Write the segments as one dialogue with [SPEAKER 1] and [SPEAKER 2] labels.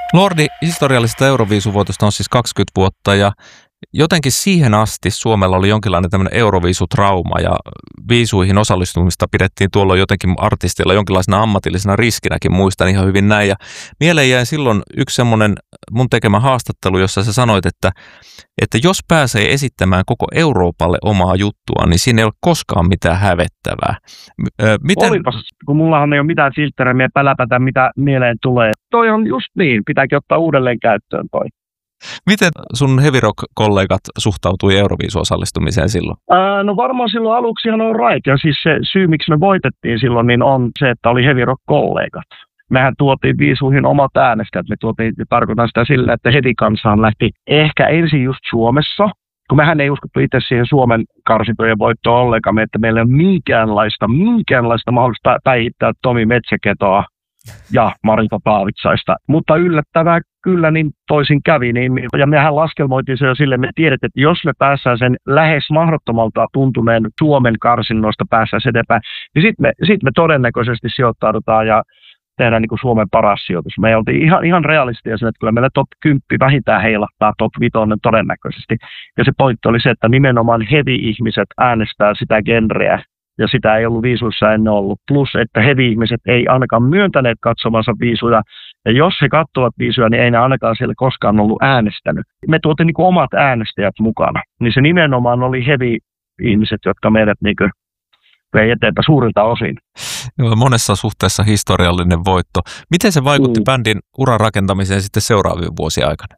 [SPEAKER 1] Lordi, historiallisesta Euroviisuvoitosta on siis 20 vuotta ja jotenkin siihen asti Suomella oli jonkinlainen tämmöinen Euroviisutrauma ja viisuihin osallistumista pidettiin tuolloin jotenkin artistilla jonkinlaisena ammatillisena riskinäkin, muistan ihan hyvin näin. Ja mieleen jäi silloin yksi semmoinen mun tekemä haastattelu, jossa sä sanoit, että jos pääsee esittämään koko Euroopalle omaa juttua, niin siinä ei ole koskaan mitään hävettävää.
[SPEAKER 2] Olipas, kun mullahan ei ole mitään filtterejä päläpätä, mitä mieleen tulee. Toi on just niin, pitääkin ottaa uudelleen käyttöön toi.
[SPEAKER 1] Miten sun heavy rock-kollegat suhtautui Euroviisu-osallistumiseen silloin?
[SPEAKER 2] No varmaan silloin aluksihan on right. Ja siis se syy, miksi me voitettiin silloin, niin on se, että oli heavy rock-kollegat. Mehän tuotiin viisuihin omat äänestäjät. Tarkoitan sitä sillä, että heti kansaan lähti ehkä ensin just Suomessa, kun mehän ei uskottu itse siihen Suomen karsintojen voittoon ollenkaan, että meillä ei ole minkäänlaista mahdollista päihittää Tomi Metsäketoa ja Marita Paavitsaista. Mutta yllättävää kyllä niin toisin kävi. Ja mehän laskelmoitiin se jo silleen, me tiedettiin, että jos me päässään sen lähes mahdottomalta tuntuneen Suomen karsinnoista päässään eteenpäin, niin sit me todennäköisesti sijoittaudutaan ja tehdään niin kuin Suomen paras sijoitus. Me oltiin ihan realistia sen, että kyllä meillä top 10 vähintään heilahtaa top 5 todennäköisesti. Ja se pointti oli se, että nimenomaan heavy-ihmiset äänestää sitä genreä. Ja sitä ei ollut viisuissa ennen ollut. Plus, että heavy-ihmiset ei ainakaan myöntäneet katsomansa viisuja. Ja jos he katsovat viisuja, niin ei ne ainakaan siellä koskaan ollut äänestänyt. Me tuotiin niin kuin omat äänestäjät mukana. Niin se nimenomaan oli heavy-ihmiset, jotka meidät niin kuin vei eteenpäin suurilta osin.
[SPEAKER 1] Joo, monessa suhteessa historiallinen voitto. Miten se vaikutti bändin uran rakentamiseen sitten seuraavien vuosien aikana?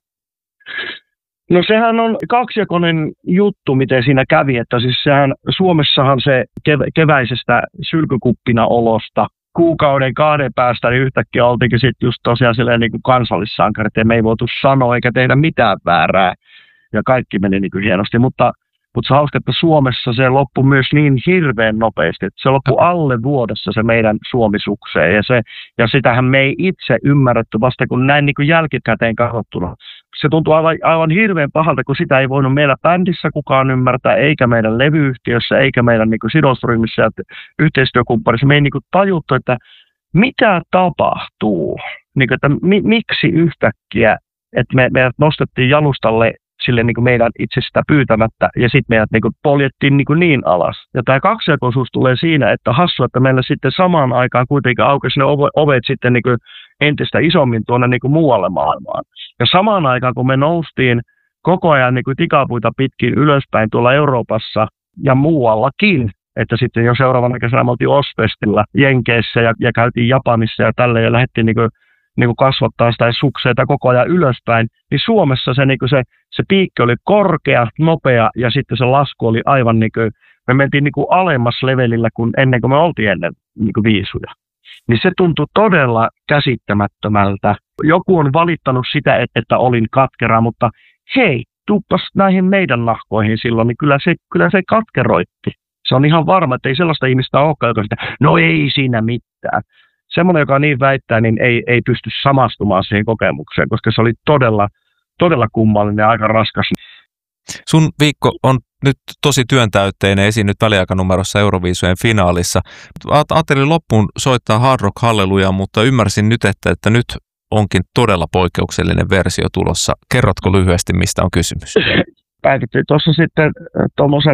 [SPEAKER 2] No sehän on kaksijakoinen juttu, miten siinä kävi, että siis Suomessahan se keväisestä sylkykuppina olosta kuukauden 2 päästä, niin yhtäkkiä oltiinkin sitten just tosiaan silleen niin kuin kansallissankarit, ja me ei voitu sanoa eikä tehdä mitään väärää, ja kaikki meni niin kuin hienosti, mutta se hauska, että Suomessa se loppui myös niin hirveän nopeasti, että se loppui alle vuodessa se meidän Suomi-sukseen, ja sitähän me ei itse ymmärretty vasta kun näin niin kuin jälkikäteen katsottuna. Se tuntuu aivan hirveän pahalta, kun sitä ei voinut meillä bändissä kukaan ymmärtää, eikä meidän levyyhtiössä, eikä meidän niin kuin sidosryhmissä ja yhteistyökumppanissa. Me ei niin kuin tajuttu, että mitä tapahtuu, niin kuin, että miksi yhtäkkiä, että meidät nostettiin jalustalle sille niin kuin meidän itse sitä pyytämättä, ja sitten meidät niin kuin poljettiin niin alas. Ja tämä kaksijakoisuus tulee siinä, että hassu, että meillä sitten samaan aikaan kuitenkin aukesi ne ovet sitten niin kuin entistä isommin tuonne niin kuin muualle maailmaan. Ja samaan aikaan, kun me noustiin koko ajan niin kuin tikapuita pitkin ylöspäin tuolla Euroopassa ja muuallakin, että sitten jo seuraavana kesänä me oltiin Ozfestillä Jenkeissä ja käytiin Japanissa ja tälleen ja lähdettiin niin kuin kasvattaa sitä sukseita koko ajan ylöspäin, niin Suomessa se piikki oli korkea, nopea ja sitten se lasku oli aivan niin kuin, me mentiin niin kuin alemmas levelillä kuin ennen kuin me oltiin ennen niin kuin viisuja. Niin se tuntui todella käsittämättömältä. Joku on valittanut sitä, että olin katkera, mutta hei, tuppas näihin meidän nahkoihin silloin, niin kyllä se katkeroitti. Se on ihan varma, että ei sellaista ihmistä olekaan, joka sitä, no ei siinä mitään. Semmoinen, joka niin väittää, niin ei pysty samastumaan siihen kokemukseen, koska se oli todella, todella kummallinen ja aika raskas.
[SPEAKER 1] Sun viikko on nyt tosi työntäytteinen, esiin nyt väliaikanumerossa Euroviisujen finaalissa. Ajattelin loppuun soittaa Hard Rock Hallelujaa, mutta ymmärsin nyt, että nyt onkin todella poikkeuksellinen versio tulossa. Kerrotko lyhyesti, mistä on kysymys?
[SPEAKER 2] Päätettiin tuossa sitten tuommoisen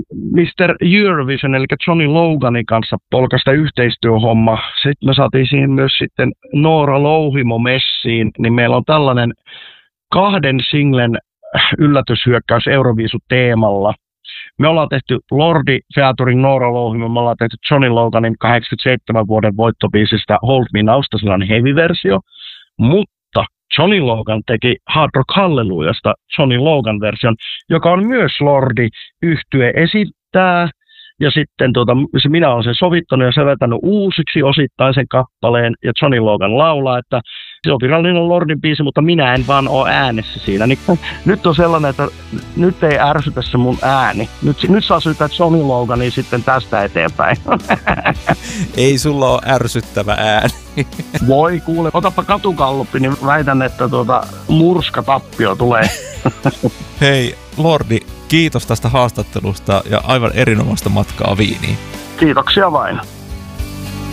[SPEAKER 2] Mr. Eurovision, eli Johnny Loganin kanssa polkasta yhteistyöhomma. Sitten me saatiin siihen myös sitten Noora Louhimo messiin, niin meillä on tällainen 2 singlen yllätyshyökkäys Euroviisu-teemalla. Me ollaan tehty Lordi featuring Noora Louhimo, me ollaan tehty Johnny Loganin 87 vuoden voittobiisistä Hold Me Nowsta sellainen heavy-versio, mutta Johnny Logan teki Hard Rock Hallelujasta Johnny Logan-version, joka on myös Lordi yhtye esittää. Ja sitten minä olen sen sovittanut ja säveltänyt uusiksi osittain sen kappaleen. Ja Johnny Logan laulaa, että se on virallinen Lordin biisi, mutta minä en vaan ole äänessä siinä. Niin, nyt on sellainen, että nyt ei ärsytä se mun ääni. Nyt saa syyttää Johnny Logania sitten tästä eteenpäin.
[SPEAKER 1] Ei sulla ole ärsyttävä ääni.
[SPEAKER 2] Voi kuule, otapa katukalluppi, niin väitän, että murskatappio tulee.
[SPEAKER 1] Hei Lordi, kiitos tästä haastattelusta ja aivan erinomaista matkaa Viiniin.
[SPEAKER 2] Kiitoksia vain.